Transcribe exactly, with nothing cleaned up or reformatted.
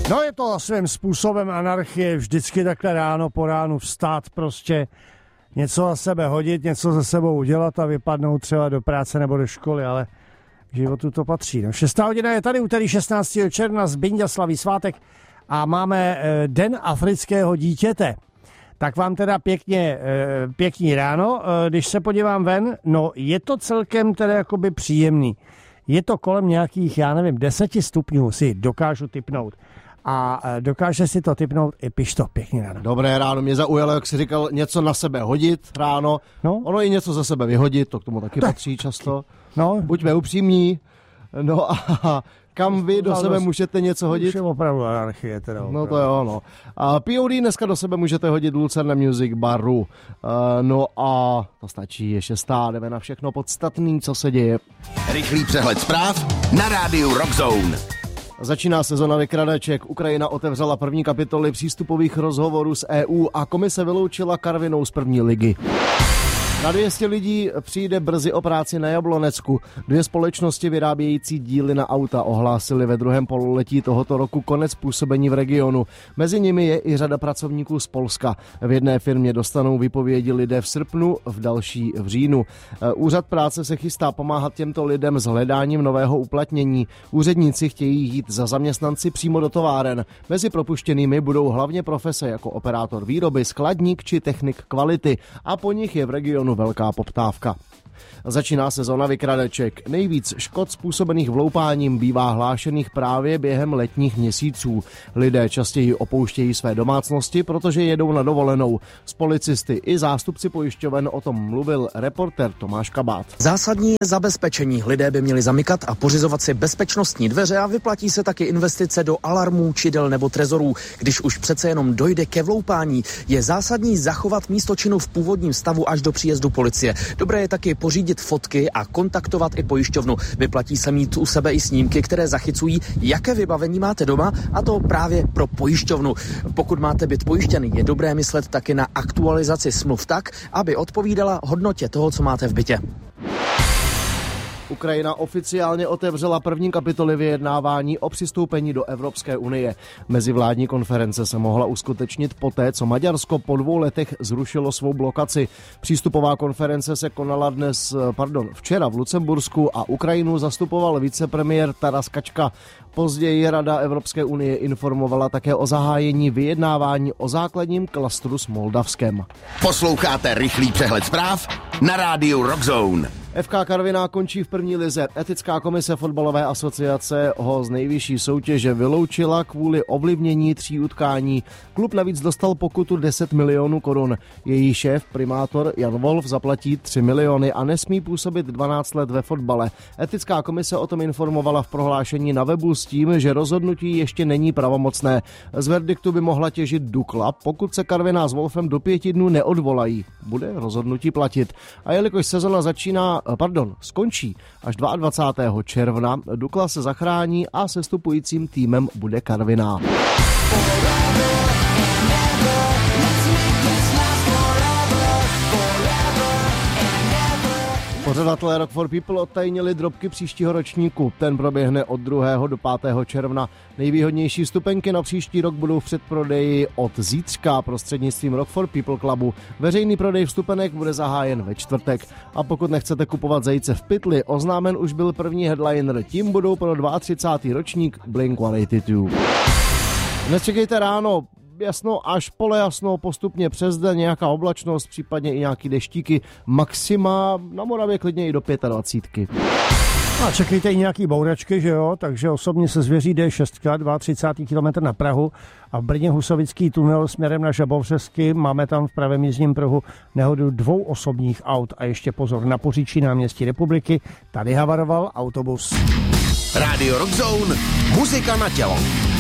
No je to svým způsobem anarchie, vždycky takhle ráno po ránu vstát prostě, něco za sebe hodit, něco za sebou udělat a vypadnout třeba do práce nebo do školy, ale k životu to patří. No, šestá hodina je tady, úterý šestnáctého června, Zbyňďa slaví svátek a máme Den afrického dítěte. Tak vám teda pěkně, pěkný ráno, když se podívám ven, no je to celkem teda jakoby příjemný. Je to kolem nějakých, já nevím, deseti stupňů si dokážu tipnout. A dokáže si to tipnout i Pišto. Pěkný ráno. Dobré ráno, mě zaujalo, jak jsi říkal, něco na sebe hodit ráno. No? Ono i něco za sebe vyhodit, to k tomu taky tak. patří často. No. Buďme upřímní. No a kam vy do sebe můžete něco hodit? Už je opravdu anarchie teda. Opravdu. No to jo, no. A P O D dneska do sebe můžete hodit Lucerna Music Baru. Uh, no a to stačí, je šestá, jdeme na všechno podstatný, co se děje. Rychlý přehled zpráv na rádiu Rock Zone. Začíná sezona vykradaček. Ukrajina otevřela první kapitoly přístupových rozhovorů s E U a komise vyloučila Karvinou z první ligy. Na dvě stě lidí přijde brzy o práci na Jablonecku. Dvě společnosti vyrábějící díly na auta ohlásily ve druhém pololetí tohoto roku konec působení v regionu. Mezi nimi je i řada pracovníků z Polska. V jedné firmě dostanou výpovědi lidé v srpnu, v další v říjnu. Úřad práce se chystá pomáhat těmto lidem s hledáním nového uplatnění. Úředníci chtějí jít za zaměstnanci přímo do továren. Mezi propuštěnými budou hlavně profese jako operátor výroby, skladník či technik kvality a po nich je v regionu velká poptávka. Začíná sezona vykradaček. Nejvíc škod způsobených vloupáním bývá hlášených právě během letních měsíců. Lidé častěji opouštějí své domácnosti, protože jedou na dovolenou. S policisty i zástupci pojišťoven o tom mluvil reportér Tomáš Kabát. Zásadní je zabezpečení. Lidé by měli zamykat a pořizovat si bezpečnostní dveře a vyplatí se taky investice do alarmů, čidel nebo trezorů. Když už přece jenom dojde ke vloupání, je zásadní zachovat místo činu v původním stavu až do příjezdu policie. Dobré je taky pořídit fotky a kontaktovat i pojišťovnu. Vyplatí se mít u sebe i snímky, které zachycují, jaké vybavení máte doma, a to právě pro pojišťovnu. Pokud máte být pojištěný, je dobré myslet taky na aktualizaci smluv tak, aby odpovídala hodnotě toho, co máte v bytě. Ukrajina oficiálně otevřela první kapitoly vyjednávání o přistoupení do Evropské unie. Mezivládní konference se mohla uskutečnit poté, co Maďarsko po dvou letech zrušilo svou blokaci. Přístupová konference se konala dnes, pardon, včera v Lucembursku a Ukrajinu zastupoval vicepremiér Taras Kačka. Později Rada Evropské unie informovala také o zahájení vyjednávání o základním klastru s Moldavskem. Posloucháte rychlý přehled zpráv na rádiu Rock Zone. F K Karviná končí v první lize. Etická komise fotbalové asociace ho z nejvyšší soutěže vyloučila kvůli ovlivnění tří utkání. Klub navíc dostal pokutu deset milionů korun. Její šéf, primátor Jan Wolf, zaplatí tři miliony a nesmí působit dvanáct let ve fotbale. Etická komise o tom informovala v prohlášení na webu s tím, že rozhodnutí ještě není pravomocné. Z verdiktu by mohla těžit Dukla, pokud se Karviná s Wolfem do pěti dnů neodvolají. Bude rozhodnutí platit. A jelikož sezona začíná Pardon, skončí až dvacátého druhého června. Dukla se zachrání a sestupujícím týmem bude Karviná. Pořadatelé Rock for People odtajnili drobky příštího ročníku. Ten proběhne od druhého do pátého června. Nejvýhodnější vstupenky na příští rok budou v předprodeji od zítřka prostřednictvím Rock for People Clubu. Veřejný prodej vstupenek bude zahájen ve čtvrtek. A pokud nechcete kupovat zajíce v pytli, oznámen už byl první headliner. Tím budou pro třicátý druhý ročník Blink sto osmdesát dva. Nečekejte ráno. Jasno až polojasno, postupně přes den nějaká oblačnost, případně i nějaký deštíky, maxima na Moravě klidně i do dvacítky pět. A čekejte i nějaký bouračky, že jo, takže osobně se zvěří D šest, třicátý druhý kilometr na Prahu a v Brně Husovický tunel směrem na Žabovřesky. Máme tam v pravém jízdním pruhu nehodu dvou osobních aut a ještě pozor na Poříčí náměstí Republiky, tady havaroval autobus. Radio Rock Zone, muzika na tělo.